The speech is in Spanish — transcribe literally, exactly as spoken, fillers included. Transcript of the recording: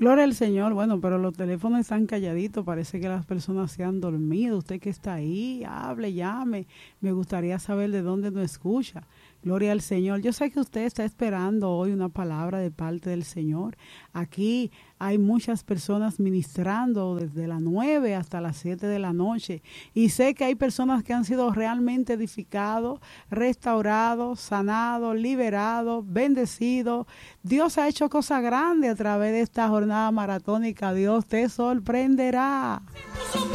Gloria al Señor. Bueno, pero los teléfonos están calladitos, parece que las personas se han dormido. Usted que está ahí, hable, llame. Me gustaría saber de dónde nos escucha. Gloria al Señor. Yo sé que usted está esperando hoy una palabra de parte del Señor. Aquí hay muchas personas ministrando desde las nueve hasta las siete de la noche. Y sé que hay personas que han sido realmente edificados, restaurados, sanados, liberados, bendecidos. Dios ha hecho cosas grandes a través de esta jornada maratónica. Dios te sorprenderá.